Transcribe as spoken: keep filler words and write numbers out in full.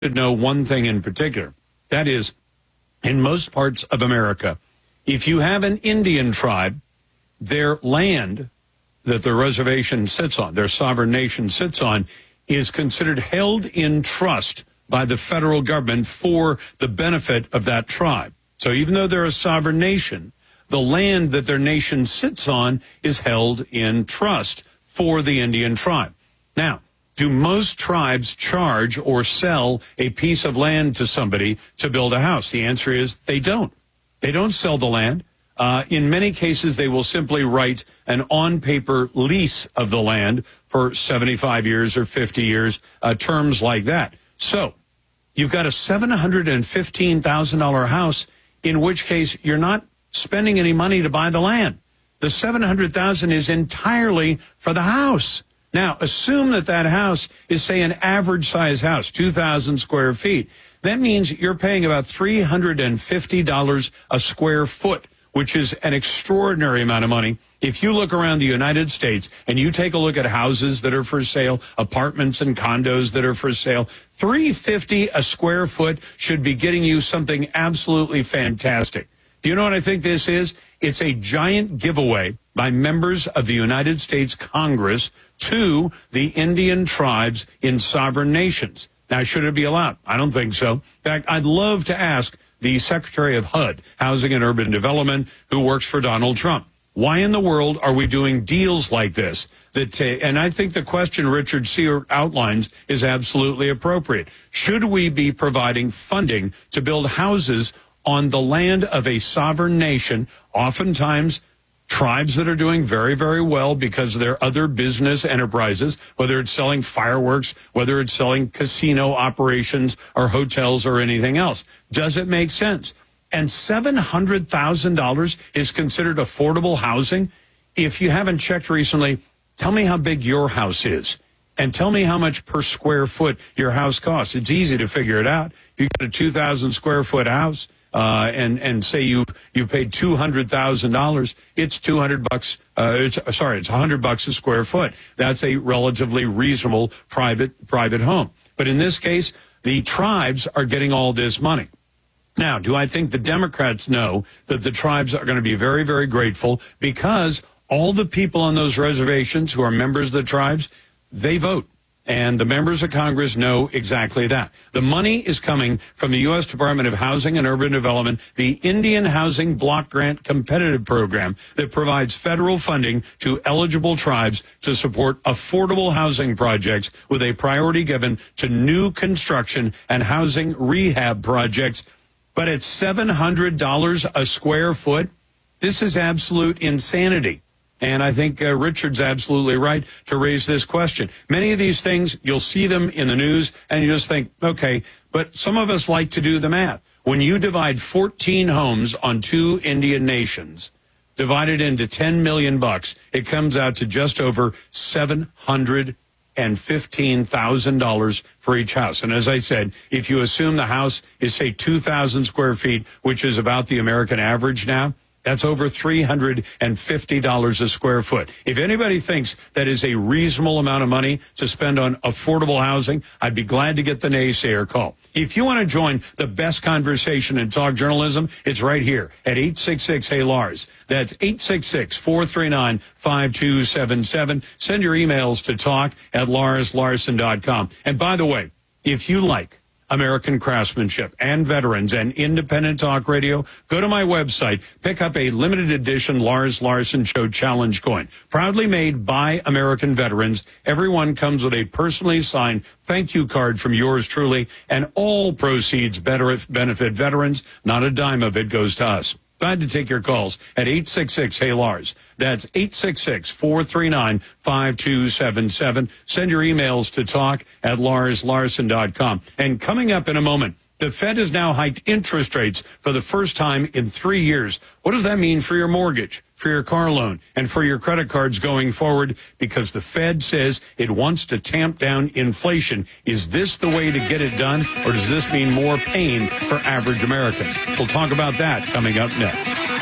should know one thing in particular. That is, in most parts of America, if you have an Indian tribe, their land that the reservation sits on, their sovereign nation sits on, is considered held in trust by the federal government for the benefit of that tribe. So even though they're a sovereign nation, the land that their nation sits on is held in trust for the Indian tribe. Now, do most tribes charge or sell a piece of land to somebody to build a house? The answer is they don't. They don't sell the land. Uh, in many cases, they will simply write an on-paper lease of the land for seventy-five years or fifty years, uh, terms like that. So you've got a seven hundred fifteen thousand dollars house, in which case you're not spending any money to buy the land. The seven hundred thousand dollars is entirely for the house. Now, assume that that house is, say, an average size house, two thousand square feet. That means you're paying about three hundred fifty dollars a square foot, which is an extraordinary amount of money. If you look around the United States and you take a look at houses that are for sale, apartments and condos that are for sale, three hundred fifty dollars a square foot should be getting you something absolutely fantastic. Do you know what I think this is? It's a giant giveaway by members of the United States Congress to the Indian tribes in sovereign nations. Now, should it be allowed? I don't think so. In fact, I'd love to ask the Secretary of H U D, Housing and Urban Development, who works for Donald Trump, why in the world are we doing deals like this? That, uh, and I think the question Richard Sear outlines is absolutely appropriate. Should we be providing funding to build houses on the land of a sovereign nation, oftentimes tribes that are doing very, very well because of their other business enterprises, whether it's selling fireworks, whether it's selling casino operations or hotels or anything else? Does it make sense? And seven hundred thousand dollars is considered affordable housing? If you haven't checked recently, tell me how big your house is. And tell me how much per square foot your house costs. It's easy to figure it out. If you've got a two thousand square foot house, Uh, and, and say you, you paid two hundred thousand dollars, it's two hundred bucks, uh, it's, sorry, it's one hundred bucks a square foot. That's a relatively reasonable private, private home. But in this case, the tribes are getting all this money. Now, do I think the Democrats know that the tribes are going to be very, very grateful because all the people on those reservations who are members of the tribes, they vote. And the members of Congress know exactly that. The money is coming from the U S Department of Housing and Urban Development, the Indian Housing Block Grant Competitive Program that provides federal funding to eligible tribes to support affordable housing projects with a priority given to new construction and housing rehab projects. But at seven hundred dollars a square foot, this is absolute insanity. And I think uh, Richard's absolutely right to raise this question. Many of these things, you'll see them in the news, and you just think, okay, but some of us like to do the math. When you divide fourteen homes on two Indian nations, divided into ten million bucks, it comes out to just over seven hundred fifteen thousand dollars for each house. And as I said, if you assume the house is, say, two thousand square feet, which is about the American average now, that's over three hundred fifty dollars a square foot. If anybody thinks that is a reasonable amount of money to spend on affordable housing, I'd be glad to get the naysayer call. If you want to join the best conversation in talk journalism, it's right here at eight six six, hey Lars. That's eight six six, four three nine, five two seven seven. Send your emails to talk at lars larson dot com. And by the way, if you like American craftsmanship and veterans and independent talk radio, go to my website, pick up a limited edition Lars Larson Show Challenge coin. Proudly made by American veterans. Everyone comes with a personally signed thank you card from yours truly, and all proceeds better benefit veterans. Not a dime of it goes to us. Glad to take your calls at eight six six, hey Lars. That's eight six six, four three nine, five two seven seven. Send your emails to talk at lars larson dot com. And coming up in a moment, the Fed has now hiked interest rates for the first time in three years. What does that mean for your mortgage, for your car loan, and for your credit cards going forward? Because the Fed says it wants to tamp down inflation. Is this the way to get it done, or does this mean more pain for average Americans? We'll talk about that coming up next.